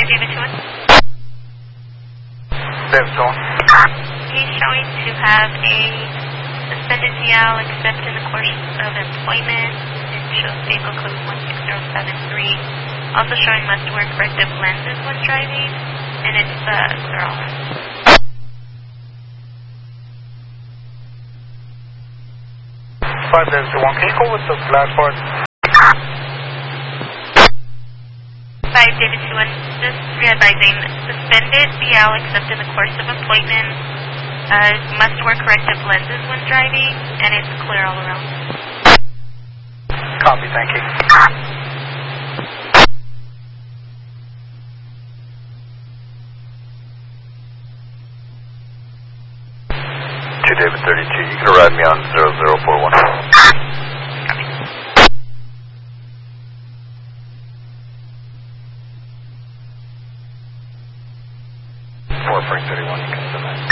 David 2-1. David 2-1. He's showing to have a suspended DL except in the course of employment. It shows vehicle code 16073. Also showing must wear corrective lenses when driving, and it's clear all around. 5 David 2-1, can you call with the last part? 5 David 2-1, just re-advising, suspended DL except in the course of employment, must wear corrective lenses when driving, and it's clear all around. Copy, thank you. 2 David 32, you can arrive me on 0041. Copy. 4 Frank 31, you can submit.